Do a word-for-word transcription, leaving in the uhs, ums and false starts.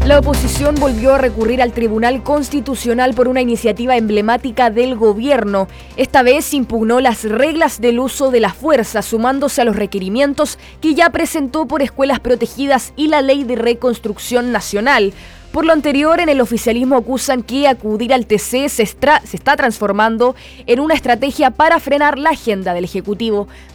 La oposición volvió a recurrir al Tribunal Constitucional por una iniciativa emblemática del gobierno. Esta vez impugnó las reglas del uso de la fuerza, sumándose a los requerimientos que ya presentó por escuelas protegidas y la Ley de Reconstrucción Nacional. Por lo anterior, en el oficialismo acusan que acudir al T C se, estra- se está transformando en una estrategia para frenar la agenda del Ejecutivo.